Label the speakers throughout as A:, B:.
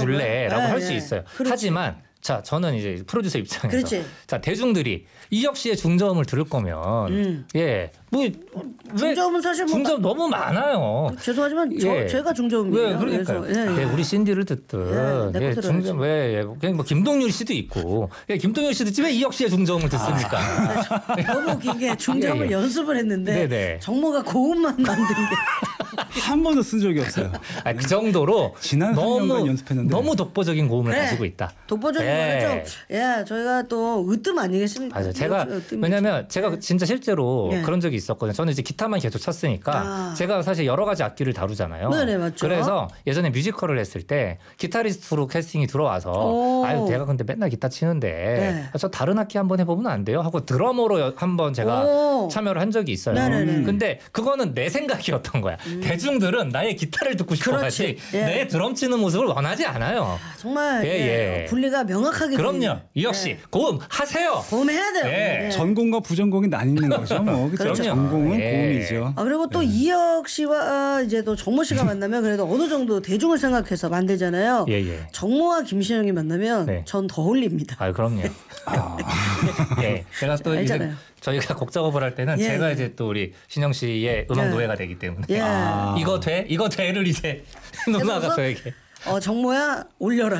A: 줄래라고 할 수 있어요.
B: 그렇지.
A: 하지만 자 저는 이제 프로듀서 입장에서
B: 그렇지.
A: 자 대중들이 이혁 씨의 중저음을 들을 거면 뭐
B: 중저음은 사실 뭐
A: 중저음 너무 많아요.
B: 죄송하지만
A: 예.
B: 제가 중저음이에요.
A: 왜 그러니까요.
B: 그래서,
A: 우리 신디를 듣든
B: 내 거
A: 중저음 그냥 뭐 김동률 씨도 있고 김동률 씨도 듣지 왜 이혁 씨의 중저음을 듣습니까?
B: 너무 길게 중저음을 연습을 했는데
A: 네네.
B: 정모가 고음만 만든 게
C: 한 번도 쓴 적이 없어요.
A: 그 정도로
C: 지난 3년간 연습했는데
A: 너무 독보적인 고음을 가지고 있다.
B: 독보적인 거는 좀 저희가 또 으뜸 아니겠습니까?
A: 맞아요. 제가 왜냐하면 제가 진짜 실제로 그런 적이 있었거든요. 저는 이제 기타만 계속 쳤으니까 제가 사실 여러 가지 악기를 다루잖아요.
B: 네네 맞죠.
A: 그래서 예전에 뮤지컬을 했을 때 기타리스트로 캐스팅이 들어와서 아유 내가 근데 맨날 기타 치는데 저 다른 악기 한번 해보면 안 돼요? 하고 드러머로 한번 제가 참여를 한 적이 있어요. 근데 그거는 내 생각이었던 거야. 대중들은 나의 기타를 듣고 싶어하지 내 드럼 치는 모습을 원하지 않아요.
B: 정말 분리가 명확하게
A: 그럼요. 이혁 씨 고음 하세요.
B: 고음 해야 돼요.
C: 전공과 부전공이 나뉘는 거죠. 뭐 그렇죠. 전공은 고음이죠.
B: 그리고 또 이혁 씨와 이제 또 정모 씨가 만나면 그래도 어느 정도 대중을 생각해서 만들잖아요. 정모와 김신영이 만나면 전 더 홀립니다.
A: 그럼요. 제가 또 이제 저희가 곡 작업을 할 때는 제가 이제 또 우리 신영 씨의 음악 노예가 되기 때문에 이거 돼? 이거 돼를 이제 누나가 저에게
B: 정모야 올려라.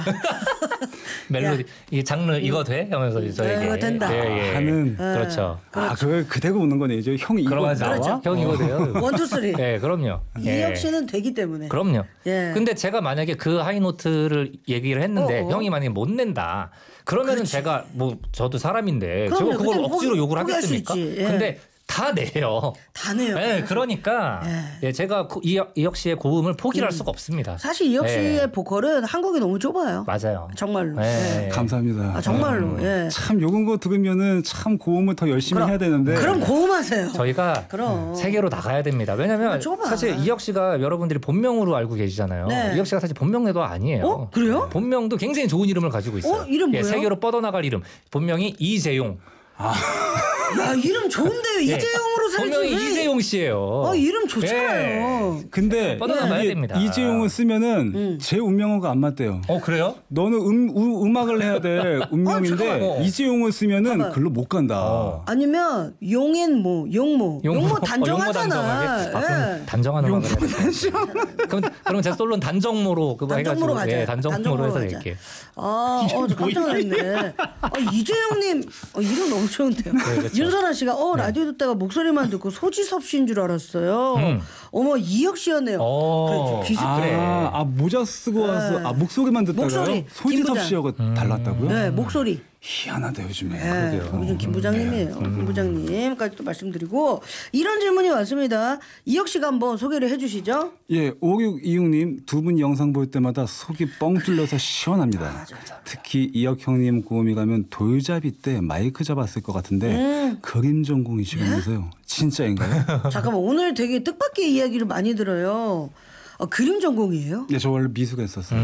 A: 멜로디 이 장르 이거 돼? 하면서 저에게
B: 이거 된다.
C: 하는
A: 그렇죠.
C: 그걸 그대고 오는 거네. 이제 형 이거 나와?
A: 형 이거 돼요?
B: 1, 2, 3.
A: 네, 그럼요.
B: 이혁 씨는 되기 때문에.
A: 그럼요. 근데 제가 만약에 그 하이노트를 얘기를 했는데 형이 만약에 못 낸다. 그러면은 제가 뭐 저도 사람인데 제가 그걸 억지로 욕을 하겠습니까? 근데 다 내요.
B: 다 내요.
A: 네, 그러니까 제가 이혁 씨의 고음을 포기할 수가 없습니다.
B: 사실 이혁 씨의 보컬은 한국이 너무 좁아요.
A: 맞아요.
B: 정말로.
C: 감사합니다.
B: 정말로.
C: 참 요런 거 들으면은 참 고음을 더 열심히 해야 되는데.
B: 그럼 고음하세요.
A: 저희가 세계로 나가야 됩니다. 왜냐하면 사실 이혁 씨가 여러분들이 본명으로 알고 계시잖아요. 이혁 씨가 사실 본명도 아니에요.
B: 그래요?
A: 본명도 굉장히 좋은 이름을 가지고 있어요.
B: 이름 뭐예요?
A: 세계로 뻗어나갈 이름. 본명이 이재용.
B: 야 이름 좋은데요. 이재용으로 살지.
A: 본명이 이재용 씨예요.
B: 이름 좋잖아요.
C: 근데
A: 뻗어나가야 됩니다.
C: 이재용을 쓰면은 제 운명하고 안 맞대요.
A: 그래요?
C: 너는 음악을 해야 돼. 운명인데 이재용을 쓰면은 글로 못 간다.
B: 아니면 용인 용모 단정하잖아.
A: 단정하는 음악을 해야 돼. 그럼 제 솔로는 단정모로 그거 해가지고 단정모로 해서 낼게요.
B: 저 깜짝 놀랐네. 이재용님 이름 너무 좋은데요. 윤선아 씨가 라디오 듣다가 목소리만 듣고 소지섭 씨인 줄 알았어요. 어머 이혁 씨였네요.
A: 그래.
C: 모자 쓰고 와서 목소리만 듣다가요. 소지섭 씨하고 달랐다고요?
B: 네 목소리.
C: 희한하다 요즘에.
B: 요즘 김 부장님이에요. 김 부장님까지 또 말씀드리고 이런 질문이 왔습니다. 이혁 씨가 한번 소개를 해주시죠.
C: 5626님 두 분 영상 볼 때마다 속이 뻥 뚫려서 시원합니다. 특히 이혁 형님 고음이 가면 돌잡이 때 마이크 잡았을 것 같은데 그림 전공이시면서요. 진짜인가요?
B: 잠깐만 오늘 되게 뜻밖의 이야기를 많이 들어요. 그림 전공이에요?
C: 네, 저 원래 미술가 했었어요.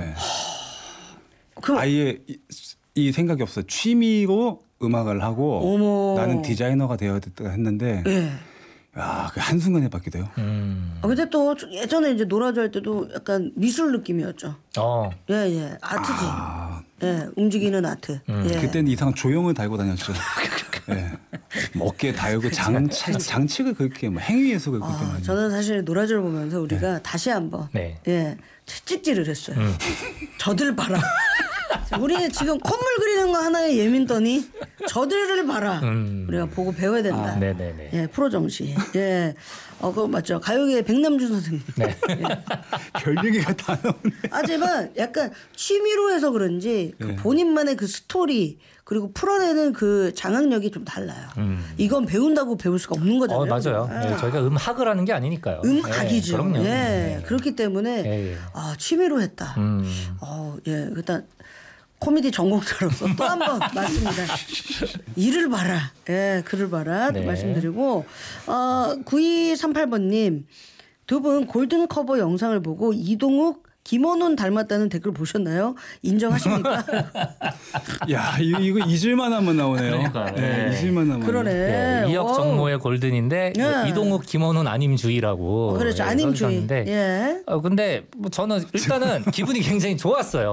C: 그럼 아예 이 생각이 없어요. 취미로 음악을 하고 나는 디자이너가 되어야겠다 했는데 야, 그 한순간에 바뀌대요.
B: 근데 또 예전에 이제 노라조 할 때도 약간 미술 느낌이었죠. 아트지. 움직이는 아트.
C: 그때는 이상한 조형을 달고 다녔죠. 어깨에 달고 장치를 그렇게 행위예술을 그렇게 많이.
B: 저는 사실 노라조를 보면서 우리가 다시 한번 채찍질을 했어요. 저들 봐라. 우리 지금 콧물 그리는 거 하나에 예민더니 저들을 봐라. 우리가 보고 배워야 된다.
A: 네네네.
B: 프로 정신. 그거 맞죠. 가요계의 백남준 선생님.
C: 별 얘기가 다 나오네.
B: 하지만 약간 취미로 해서 그런지 그 본인만의 그 스토리 그리고 풀어내는 그 장악력이 좀 달라요. 이건 배운다고 배울 수가 없는 거잖아요.
A: 맞아요. 저희가 음학을 하는 게 아니니까요.
B: 음악이죠.
A: 그럼요.
B: 그렇기 때문에 취미로 했다. 일단 코미디 전공자로서 또 한 번 맞습니다. 일을 봐라. 글을 봐라. 또 말씀드리고 9238번님 두 분 골든 커버 영상을 보고 이동욱 김원훈 닮았다는 댓글 보셨나요? 인정하십니까?
C: 야 이거 잊을만 하면 나오네요.
A: 그러니까.
C: 잊을만 하면.
B: 그러네.
A: 이혁 정모의 골든인데 이동욱 김원훈 아님주의라고.
B: 그렇죠. 아님주의.
A: 근데 저는 일단은 기분이 굉장히 좋았어요.